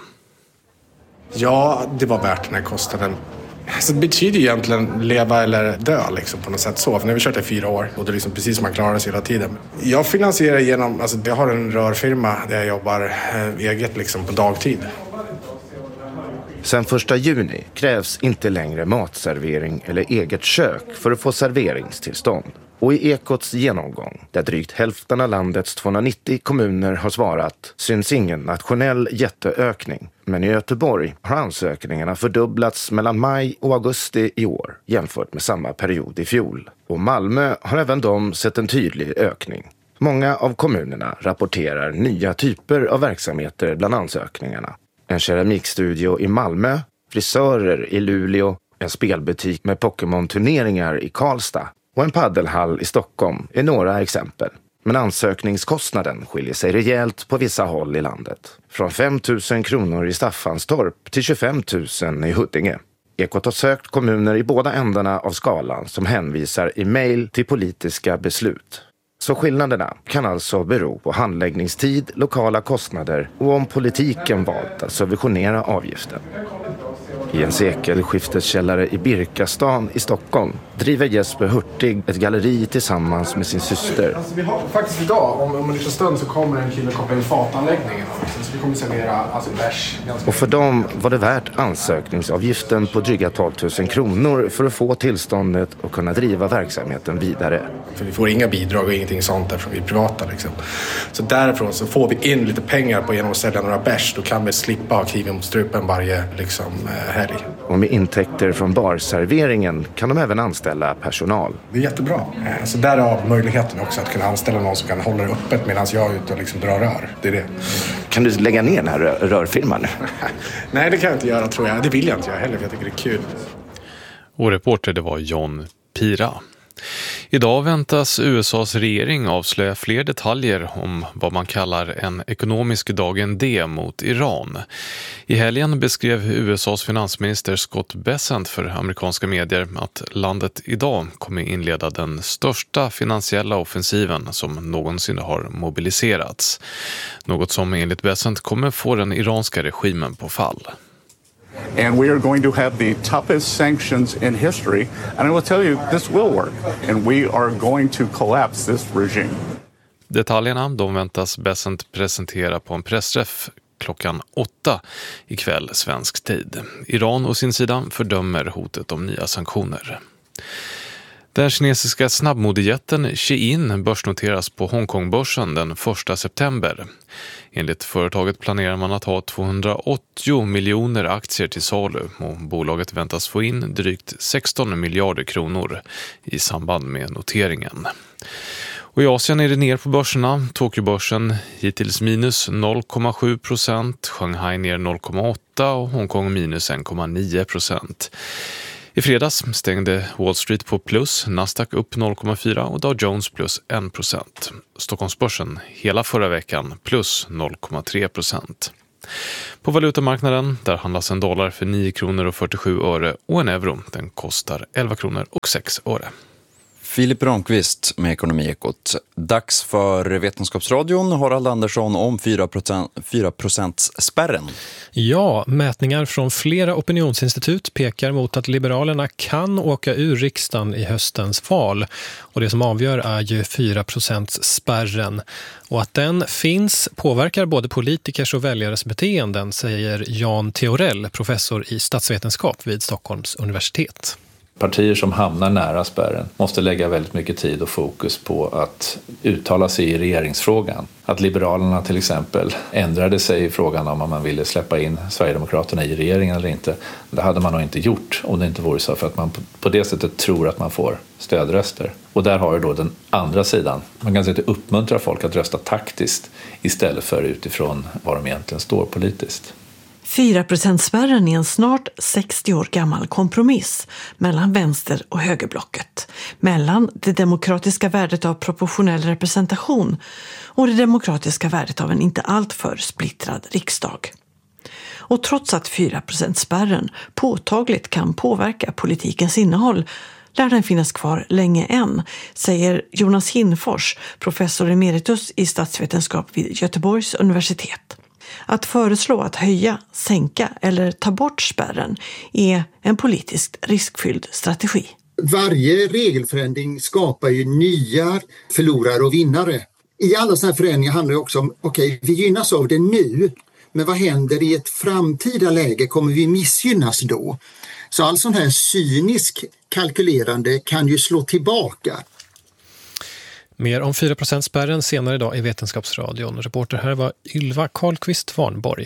Ja, det var värt den här kostnaden. Så det betyder egentligen leva eller dö liksom, på något sätt så. För nu har vi kört i fyra år och det är liksom precis som man klarar sig hela tiden. Jag finansierar genom, alltså jag har en rörfirma där jag jobbar eh, eget liksom på dagtid. Sen första juni krävs inte längre matservering eller eget kök för att få serveringstillstånd. Och i Ekots genomgång, där drygt hälften av landets tvåhundranittio kommuner har svarat, syns ingen nationell jätteökning. Men i Göteborg har ansökningarna fördubblats mellan maj och augusti i år jämfört med samma period i fjol. Och Malmö har även de sett en tydlig ökning. Många av kommunerna rapporterar nya typer av verksamheter bland ansökningarna. En keramikstudio i Malmö, frisörer i Luleå, en spelbutik med Pokémon-turneringar i Karlstad och en paddelhall i Stockholm är några exempel. Men ansökningskostnaden skiljer sig rejält på vissa håll i landet. Från fem tusen kronor i Staffanstorp till tjugofem tusen i Huddinge. Ekot har sökt kommuner i båda ändarna av skalan som hänvisar i mejl till politiska beslut. Så skillnaderna kan alltså bero på handläggningstid, lokala kostnader och om politiken valt att subventionera avgiften. I en sekelskifteskällare i Birkastan i Stockholm driver Jesper Hurtig ett galleri tillsammans med sin syster. Alltså, vi har faktiskt idag, om, om en liten stund så kommer en kille koppla in fatanläggningen. Så vi kommer servera alltså bärs. Och för dem var det värt ansökningsavgiften på dryga tolv tusen kronor för att få tillståndet och kunna driva verksamheten vidare. För vi får inga bidrag och ingenting sånt eftersom vi är privata. Liksom. Så därifrån så får vi in lite pengar på genom att sälja några bärs. Då kan vi slippa ha kniven mot strupen varje liksom, helg. Och med intäkter från barserveringen kan de även anställa personal. Det är jättebra. Så därav möjligheten också att kunna anställa någon som kan hålla det öppet medan jag är ute och liksom drar rör. Det är det. Kan du lägga ner den här rör- rörfirman nu? Nej, det kan jag inte göra tror jag. Det vill jag inte göra heller för jag tycker det är kul. Och reporter det var John Pira. Idag väntas U S A:s regering avslöja fler detaljer om vad man kallar en ekonomisk dagen D mot Iran. I helgen beskrev U S A:s finansminister Scott Bessent för amerikanska medier att landet idag kommer inleda den största finansiella offensiven som någonsin har mobiliserats. Något som enligt Bessent kommer få den iranska regimen på fall. And we are going to have the toughest sanctions in history. And I will tell you, this will work. And we are going to collapse this regime. Detaljerna de väntas Bessent presentera på en pressträff klockan åtta ikväll svensk tid. Iran å sin sida fördömer hotet om nya sanktioner. Den kinesiska snabbmodejätten Shein börsnoteras på Hongkongbörsen den första september. Enligt företaget planerar man att ha tvåhundraåttio miljoner aktier till salu och bolaget väntas få in drygt sexton miljarder kronor i samband med noteringen. Och i Asien är det ner på börserna. Tokyobörsen hittills minus noll komma sju procent, Shanghai ner noll komma åtta och Hongkong minus en komma nio procent. I fredags stängde Wall Street på plus, Nasdaq upp noll komma fyra och Dow Jones plus en procent. Stockholmsbörsen hela förra veckan plus noll komma tre procent. På valutamarknaden där handlas en dollar för nio kronor och fyrtiosju öre och en euro den kostar elva kronor och sex öre. Filip Ramqvist med Ekonomiekot. Dags för Vetenskapsradion. Harald Andersson om fyra procent spärren. Ja, mätningar från flera opinionsinstitut pekar mot att Liberalerna kan åka ur riksdagen i höstens val. Och det som avgör är ju fyra procent spärren. Och att den finns påverkar både politikers och väljares beteenden, säger Jan Theorell, professor i statsvetenskap vid Stockholms universitet. Partier som hamnar nära spärren måste lägga väldigt mycket tid och fokus på att uttala sig i regeringsfrågan. Att Liberalerna till exempel ändrade sig i frågan om man ville släppa in Sverigedemokraterna i regeringen eller inte. Det hade man nog inte gjort om det inte vore så, för att man på det sättet tror att man får stödröster. Och där har du då den andra sidan. Man kan säga att det uppmuntrar folk att rösta taktiskt istället för utifrån vad de egentligen står politiskt. fyra procent-spärren är en snart sextio år gammal kompromiss mellan vänster- och högerblocket, mellan det demokratiska värdet av proportionell representation och det demokratiska värdet av en inte alltför splittrad riksdag. Och trots att fyra procent-spärren påtagligt kan påverka politikens innehåll lär den finnas kvar länge än, säger Jonas Hinfors, professor emeritus i statsvetenskap vid Göteborgs universitet. Att föreslå att höja, sänka eller ta bort spärren är en politiskt riskfylld strategi. Varje regelförändring skapar ju nya förlorare och vinnare. I alla sådana här förändringar handlar det också om, okej, okay, vi gynnas av det nu, men vad händer i ett framtida läge? Kommer vi missgynnas då? Så all sån här cynisk kalkylerande kan ju slå tillbaka. Mer om fyra procent-spärren senare idag i Vetenskapsradion. Reporter här var Ylva Karlqvist Varnborg.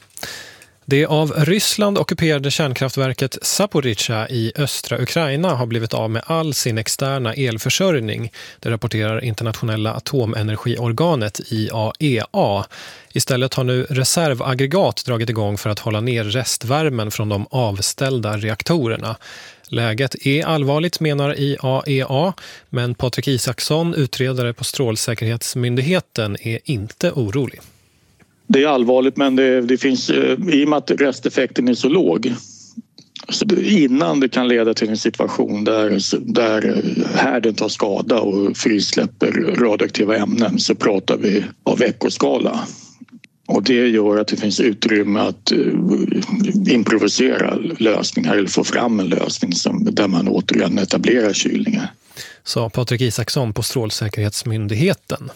Det av Ryssland ockuperade kärnkraftverket Zaporizjzja i östra Ukraina har blivit av med all sin externa elförsörjning. Det rapporterar internationella atomenergiorganet I A E A. Istället har nu reservaggregat dragit igång för att hålla ner restvärmen från de avställda reaktorerna. Läget är allvarligt, menar I A E A, men Patrik Isaksson, utredare på Strålsäkerhetsmyndigheten, är inte orolig. Det är allvarligt, men det, det finns, i och med att resteffekten är så låg, så innan det kan leda till en situation där, där härden tar skada och frisläpper radioaktiva ämnen, så pratar vi av veckoskala. Och det gör att det finns utrymme att improvisera lösningar eller få fram en lösning som, där man återigen etablerar kylningar. Sa Patrik Isaksson på Strålsäkerhetsmyndigheten.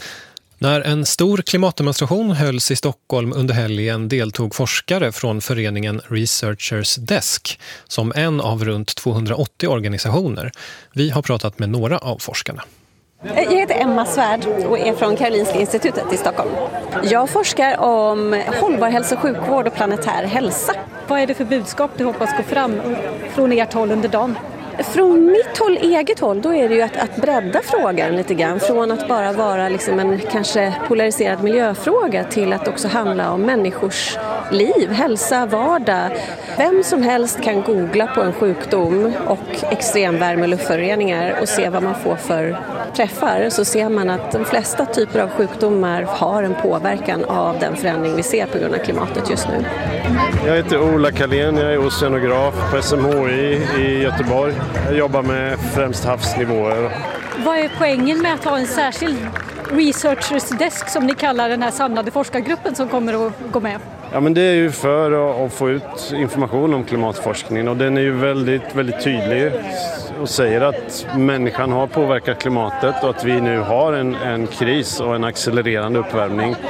När en stor klimatdemonstration hölls i Stockholm under helgen deltog forskare från föreningen Researchers Desk som en av runt tvåhundraåttio organisationer. Vi har pratat med några av forskarna. Jag heter Emma Svärd och är från Karolinska institutet i Stockholm. Jag forskar om hållbar hälso- och sjukvård och planetär hälsa. Vad är det för budskap du hoppas gå fram från ert håll under dagen? Från mitt håll, eget håll, då är det ju att, att bredda frågan lite grann. Från att bara vara liksom en kanske polariserad miljöfråga till att också handla om människors liv, hälsa, vardag. Vem som helst kan googla på en sjukdom och extremvärme- och luftföroreningar och se vad man får för träffar. Så ser man att de flesta typer av sjukdomar har en påverkan av den förändring vi ser på grund av klimatet just nu. Jag heter Ola Kalén, jag är oceanograf på S M H I i Göteborg. Jag jobbar med främst havsnivåer. Vad är poängen med att ha en särskild researchers desk som ni kallar den här samlade forskargruppen som kommer att gå med? Ja, men det är ju för att få ut information om klimatforskningen, och den är ju väldigt, väldigt tydlig och säger att människan har påverkat klimatet och att vi nu har en, en kris och en accelererande uppvärmning.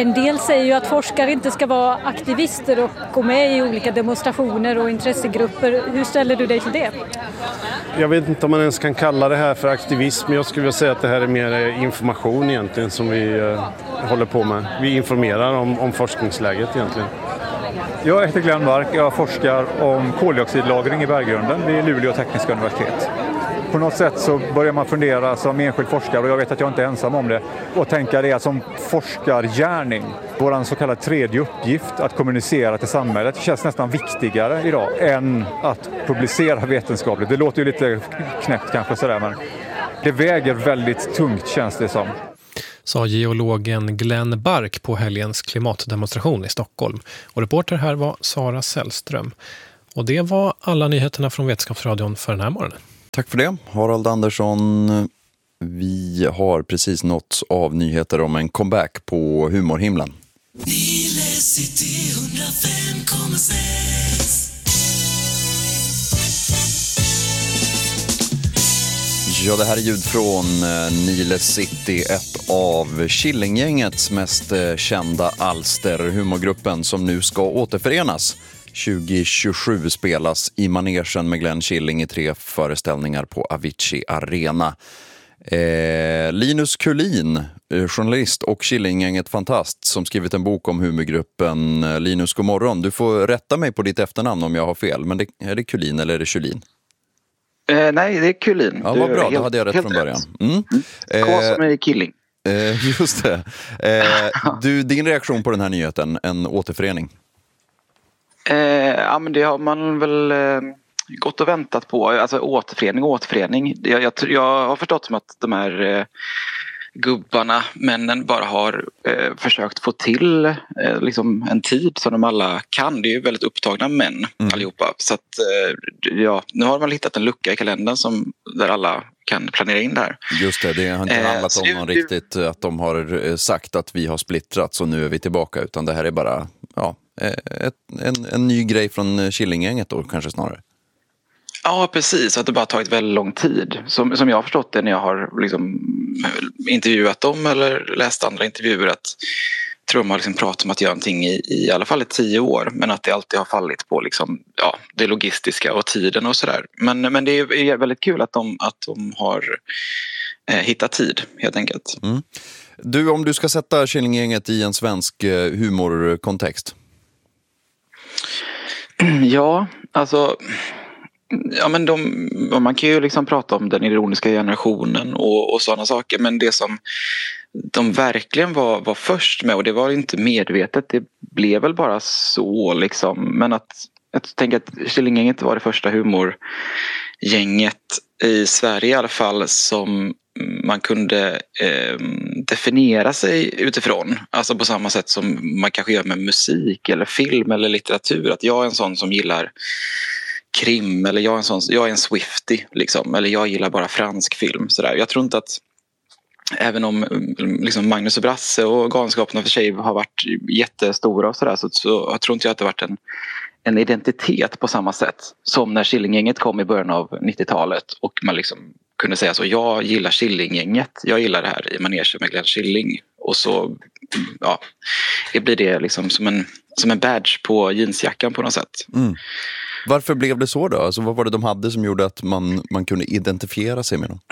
En del säger ju att forskare inte ska vara aktivister och gå med i olika demonstrationer och intressegrupper. Hur ställer du dig till det? Jag vet inte om man ens kan kalla det här för aktivism. Jag skulle vilja säga att det här är mer information egentligen som vi eh, håller på med. Vi informerar om, om forskningsläget egentligen. Jag heter Glenn Mark, jag forskar om koldioxidlagring i berggrunden vid Luleå tekniska universitet. På något sätt så börjar man fundera som enskild forskare, och jag vet att jag inte är ensam om det, och tänka det som forskargärning. Vår så kallad tredje uppgift att kommunicera till samhället känns nästan viktigare idag än att publicera vetenskapligt. Det låter ju lite knäppt kanske sådär, men det väger väldigt tungt känns det som. Sa geologen Glenn Bark på helgens klimatdemonstration i Stockholm. Och reporter här var Sara Sällström. Och det var alla nyheterna från Vetenskapsradion för den här morgonen. Tack för det, Harald Andersson. Vi har precis nått av nyheter om en comeback på humorhimlen. Ja, det här är ljud från Nile City, ett av Killinggängets mest kända alster, humorgruppen som nu ska återförenas. tjugo tjugosju spelas i manegen med Glenn Killing i tre föreställningar på Avicii Arena. Eh, Linus Kulin, journalist och Killinggänget fantast som skrivit en bok om humorgruppen. Linus, god morgon. Du får rätta mig på ditt efternamn om jag har fel, men det, är det Kulin eller är det Kulin? Eh, nej, det är Kulin. Ja, vad bra, helt, då hade jag rätt från början. Mm. Mm. K som är Killing. Eh, just det. Eh, du, din reaktion på den här nyheten, en återförening? Eh, ja, men det har man väl eh, gått och väntat på. Alltså återförening och återförening. Jag, jag, jag har förstått som att de här eh, gubbarna, männen, bara har eh, försökt få till eh, liksom en tid som de alla kan. Det är ju väldigt upptagna män mm. allihopa. Så att, eh, ja, nu har man hittat en lucka i kalendern som, där alla kan planera in det här. Just det, det har inte handlat eh, om någon det, riktigt att de har sagt att vi har splittrats och nu är vi tillbaka, utan det här är bara ja, ett, en, en ny grej från Killinggänget då kanske snarare. Ja, precis. Att det bara tagit väldigt lång tid. Som, som jag har förstått det när jag har liksom intervjuat dem eller läst andra intervjuer, att jag tror de har liksom pratat om att göra någonting i, i alla fall i tio år, men att det alltid har fallit på liksom, ja, det logistiska och tiden och sådär. Men, men det är väldigt kul att de, att de har eh, hittat tid helt enkelt. Mm. Du, om du ska sätta Killinggänget i en svensk eh, humorkontext? Ja, alltså... Ja, men de, man kan ju liksom prata om den ironiska generationen och, och sådana saker, men det som de verkligen var, var först med, och det var inte medvetet, det blev väl bara så liksom, men att jag tänker att Killinggänget var det första humorgänget i Sverige i alla fall som man kunde eh, definiera sig utifrån, alltså på samma sätt som man kanske gör med musik eller film eller litteratur, att jag är en sån som gillar krim, eller jag är en sån, jag är en Swiftie liksom, eller jag gillar bara fransk film sådär. Jag tror inte att, även om liksom Magnus och Brasse och Galenskaperna för sig har varit jättestora och sådär, så, så jag tror inte jag att det har varit en, en identitet på samma sätt som när Killinggänget kom i början av nittiotalet och man liksom kunde säga så, jag gillar Killinggänget, jag gillar det här i manegen med Glenn Killing, och så ja, det blir det liksom som en, som en badge på jeansjackan på något sätt. Mm. Varför blev det så då? Alltså, vad var det de hade som gjorde att man, man kunde identifiera sig med dem?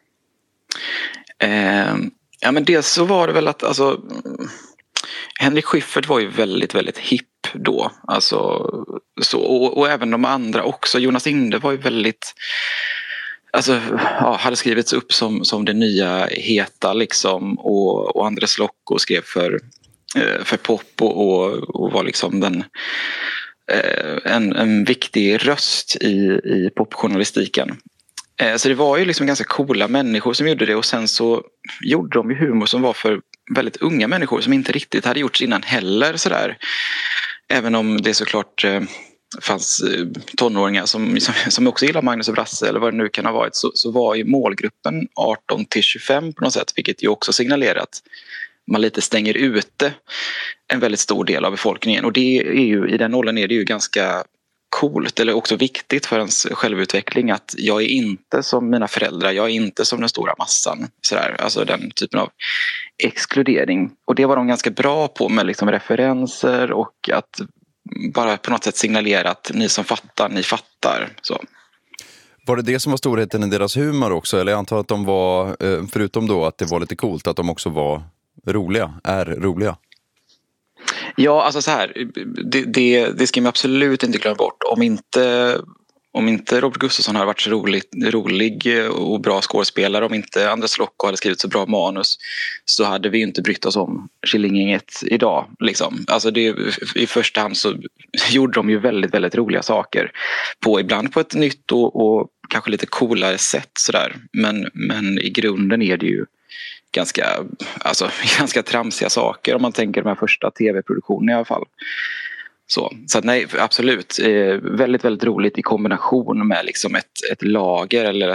Eh, ja, men dels så var det väl att alltså, Henrik Schyffert var ju väldigt, väldigt hipp då. Alltså, så, och, och även de andra också. Jonas Inde var ju väldigt... Alltså, ja, hade skrivits upp som, som det nya heta liksom, och, och Andres Lokko skrev för, för pop och, och, och var liksom den... En, en viktig röst i, i popjournalistiken. Så det var ju liksom ganska coola människor som gjorde det, och sen så gjorde de ju humor som var för väldigt unga människor som inte riktigt hade gjorts innan heller sådär. Även om det såklart fanns tonåringar som, som, som också gillar Magnus och Brasse eller vad det nu kan ha varit, så, så var ju målgruppen arton till tjugofem på något sätt, vilket ju också signalerat man lite stänger ute en väldigt stor del av befolkningen, och det är ju, i den åldern är det ju ganska coolt eller också viktigt för ens självutveckling att jag är inte som mina föräldrar, jag är inte som den stora massan. Sådär. Alltså den typen av exkludering. Och det var de ganska bra på med liksom referenser och att bara på något sätt signalera att ni som fattar, ni fattar. Så. Var det det som var storheten i deras humor också? Eller jag antar att de var, förutom då att det var lite coolt, att de också var roliga, är roliga? Ja, alltså så här, det, det, det ska man absolut inte glömma bort. Om inte, om inte Robert Gustafsson hade varit så rolig, rolig och bra skådespelare, om inte Andres Lokko hade skrivit så bra manus, så hade vi inte brytt oss om Killinggänget idag. Liksom. Alltså det, i första hand så gjorde de ju väldigt, väldigt roliga saker. På, ibland på ett nytt och, och kanske lite coolare sätt. Sådär. Men, men i grunden är det ju ganska, alltså, ganska tramsiga saker om man tänker de här första tv-produktionerna i alla fall. Så, så att nej, absolut. Eh, väldigt, väldigt roligt i kombination med liksom ett, ett lager eller